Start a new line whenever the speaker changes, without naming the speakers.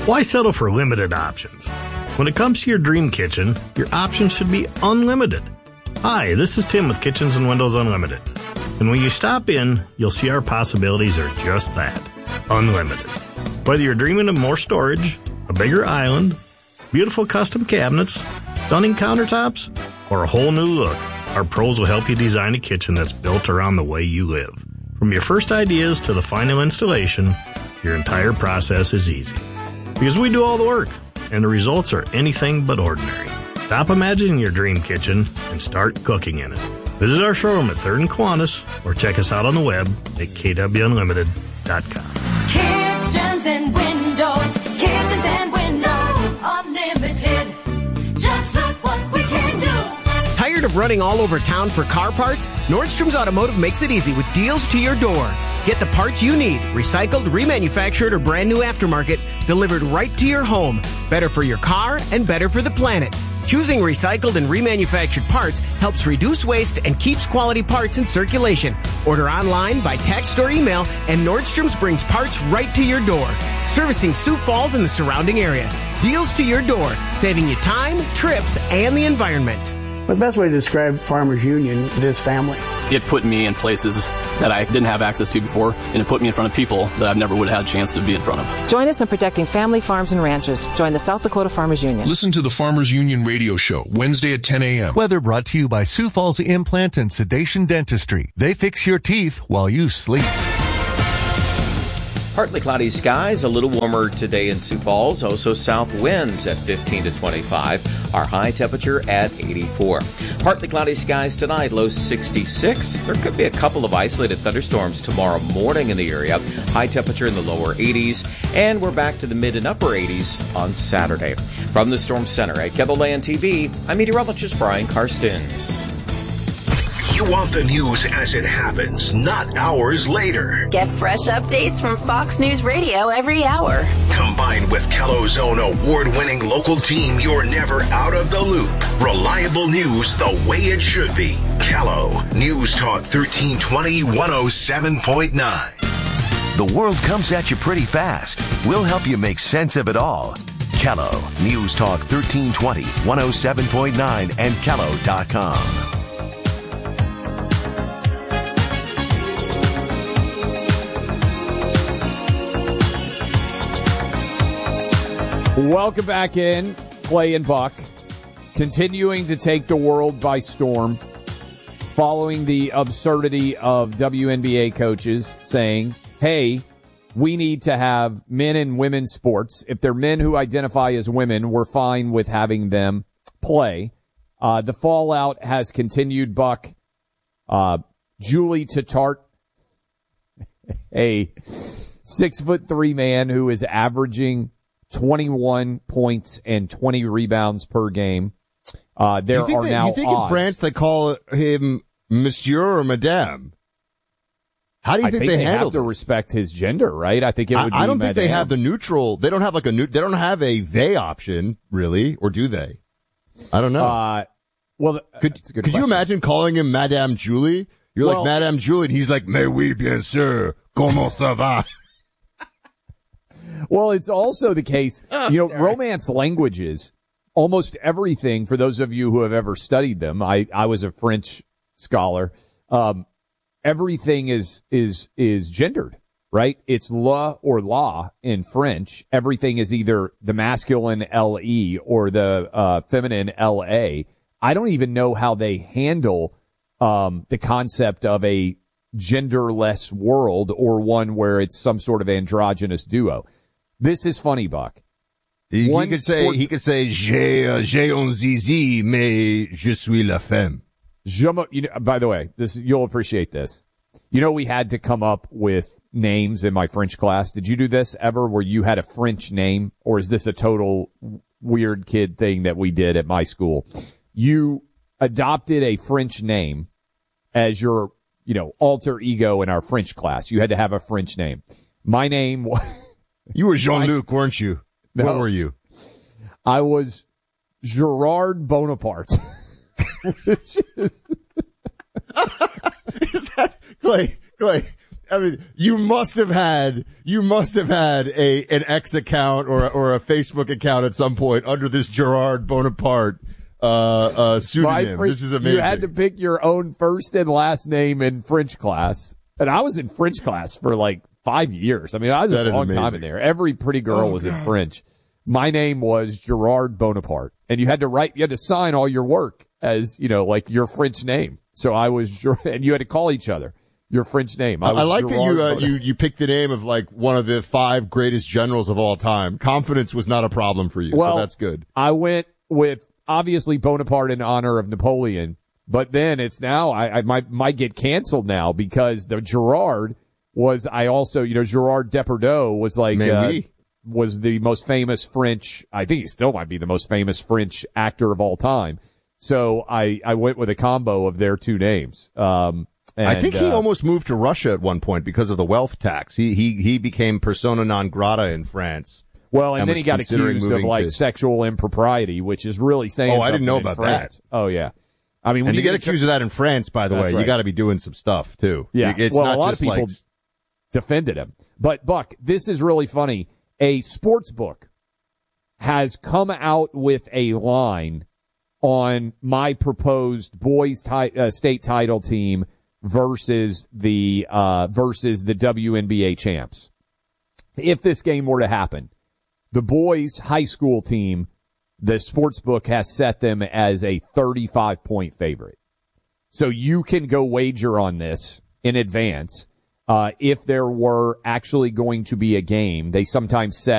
Why settle for limited options? When it comes to your dream kitchen, your options should be unlimited. Hi, this is Tim with Kitchens and Windows Unlimited. And when you stop in, you'll see our possibilities are just that, unlimited. Whether you're dreaming of more storage, a bigger island, beautiful custom cabinets, stunning countertops, or a whole new look, our pros will help you design a kitchen that's built around the way you live. From your first ideas to the final installation, your entire process is easy. Because we do all the work, and the results are anything but ordinary. Stop imagining your dream kitchen and start cooking in it. Visit our showroom at 3rd and Kiwanis or check us out on the web at kwunlimited.com.
Kitchens and Windows Unlimited. Just look what we can do.
Tired of running all over town for car parts? Nordstrom's Automotive makes it easy with deals to your door. Get the parts you need, recycled, remanufactured, or brand new aftermarket, delivered right to your home. Better for your car and better for the planet. Choosing recycled and remanufactured parts helps reduce waste and keeps quality parts in circulation. Order online, by text, or email, and Nordstrom's brings parts right to your door. Servicing Sioux Falls and the surrounding area. Deals to your door, saving you time, trips, and the environment.
The best way to describe Farmers Union is family.
It put me in places that I didn't have access to before, and it put me in front of people that I never would have had a chance to be in front of.
Join us in protecting family farms and ranches. Join the South Dakota Farmers Union.
Listen to the Farmers Union radio show, Wednesday at 10 a.m.
Weather brought to you by Sioux Falls Implant and Sedation Dentistry. They fix your teeth while you sleep.
Partly cloudy skies, a little warmer today in Sioux Falls. Also south winds at 15 to 25. Our high temperature at 84. Partly cloudy skies tonight, low 66. There could be a couple of isolated thunderstorms tomorrow morning in the area. High temperature in the lower 80s. And we're back to the mid and upper 80s on Saturday. From the Storm Center at KENDALLAND TV, I'm meteorologist Brian Karstens.
You want the news as it happens, not hours later.
Get fresh updates from Fox News Radio every hour.
Combined with Kello's own award-winning local team, you're never out of the loop. Reliable news the way it should be. Kello, News Talk 1320 107.9.
The world comes at you pretty fast. We'll help you make sense of it all. Kello, News Talk 1320 107.9 and Kello.com.
Welcome back in, Clay and Buck, continuing to take the world by storm, following the absurdity of WNBA coaches saying, hey, we need to have men and women's sports. If they're men who identify as women, we're fine with having them play. The fallout has continued, Buck. Julie Tattart, a 6'3" man who is averaging 21 points and 20 rebounds per game. You think
in France they call him Monsieur or Madame? How do you think they handle
have to respect his gender, right? I think it would be
I don't think
Madame.
they have the neutral. They don't have like they don't have a they option, really, or do they? I don't know.
Well,
could you imagine calling him Madame Julie? You're like Madame Julie, and he's like, mais oui, bien sûr, comment ça va?
Well, it's also the case, Romance languages, almost everything, for those of you who have ever studied them, I was a French scholar, everything is gendered, right? It's la or la in French. Everything is either the masculine le or the feminine la. I don't even know how they handle the concept of a genderless world or one where it's some sort of androgynous duo. This is funny, Buck.
He could say, j'ai un zizi, mais je suis la femme.
By the way, you'll appreciate this. We had to come up with names in my French class. Did you do this ever where you had a French name, or is this a total weird kid thing that we did at my school? You adopted a French name as your, alter ego in our French class. You had to have a French name. My name was...
You were Jean-Luc, weren't you?
No,
what were you?
I was Gerard Bonaparte.
Is that, Clay, I mean, you must have had an X account or a Facebook account at some point under this Gerard Bonaparte pseudonym. This is amazing.
You had to pick your own first and last name in French class. And I was in French class for like 5 years. I mean, I was a long time in there. Every pretty girl was in French. My name was Gerard Bonaparte. And you had to sign all your work as, like your French name. So I was, and you had to call each other your French name. I like
that you picked the name of like one of the 5 greatest generals of all time. Confidence was not a problem for you. So that's good.
I went with obviously Bonaparte in honor of Napoleon, but then it's now, I might get canceled now because the Gerard was, Gerard Depardieu was like, was the most famous French, I think he still might be the most famous French actor of all time. So I went with a combo of their 2 names.
I think he almost moved to Russia at one point because of the wealth tax. He became persona non grata in France.
Well, and then he got accused of like sexual impropriety, which is really saying something.
I didn't know about
that. Oh yeah. I mean,
when you get accused of that in France, by the way, you got to be doing some stuff too.
Yeah.
It's not
a lot
just
of people defended him. But Buck, this is really funny. A sports book has come out with a line on my proposed boys state title team versus the WNBA champs. If this game were to happen, the boys high school team, the sports book has set them as a 35-point favorite. So you can go wager on this in advance. If there were actually going to be a game, they sometimes set